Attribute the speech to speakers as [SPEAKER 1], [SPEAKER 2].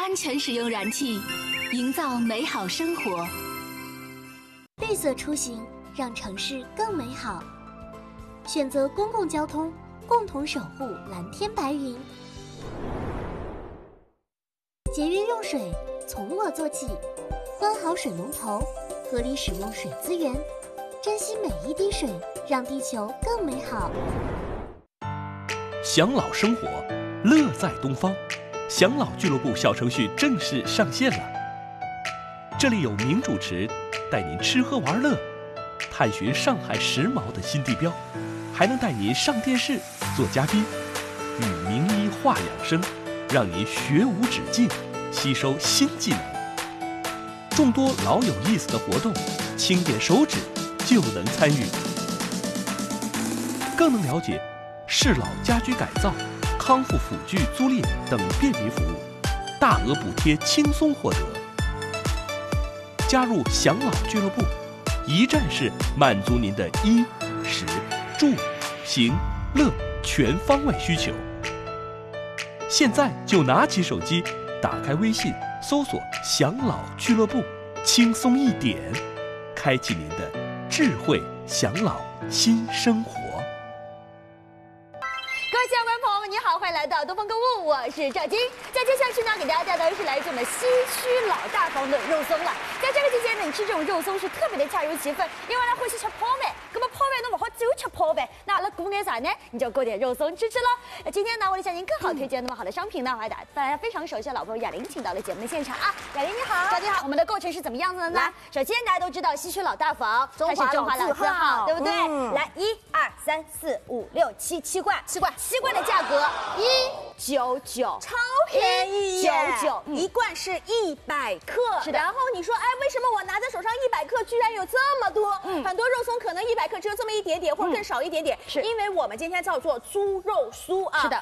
[SPEAKER 1] 安全使用燃气，营造美好生活。
[SPEAKER 2] 绿色出行，让城市更美好。选择公共交通，共同守护蓝天白云。节约用水，从我做起。关好水龙头，合理使用水资源，珍惜每一滴水，让地球更美好。
[SPEAKER 3] 享老生活，乐在东方。享老俱乐部小程序正式上线了。这里有名主持带您吃喝玩乐，探寻上海时髦的新地标，还能带您上电视做嘉宾，与名医话养生，让您学无止境，吸收新技能。众多老有意思的活动，轻点手指就能参与，更能了解适老家居改造、康复辅具租赁等便民服务，大额补贴轻松获得。加入享老俱乐部，一站式满足您的衣、食、住、行、乐全方位需求。现在就拿起手机，打开微信，搜索享老俱乐部，轻松一点，开启您的智慧享老新生活。
[SPEAKER 4] 各位亲爱的观众朋友们，你好，欢迎来到东方购物，我是赵晶。在接下去呢，给大家带来的是来自我们西区老大房的肉松了。在这个季节呢，你吃这种肉松是特别的恰如其分，因为呢欢喜吃泡饭，那么泡饭呢不好只有吃泡饭，那了过眼啥呢？你就过点肉松吃吃了。今天呢，为了向您更好推荐那么好的商品呢，我还大家非常熟悉的老朋友雅玲请到了节目的现场啊。雅玲你好，赵晶好。我们的构成是怎么样子的呢？首先大家都知道西区老大房，它是中华老字号，对不对？来，1、2、3、4、5、6、7罐，七罐的价格199，
[SPEAKER 5] 超便宜耶
[SPEAKER 4] ！199，
[SPEAKER 5] 一罐是100克。
[SPEAKER 4] 是的。
[SPEAKER 5] 然后你说，哎，为什么我拿在手上100克居然有这么多？很多肉松可能100克只有这么一点点，或者更少一点点。
[SPEAKER 4] 是
[SPEAKER 5] 因为我们今天叫做猪肉酥啊。
[SPEAKER 4] 是的。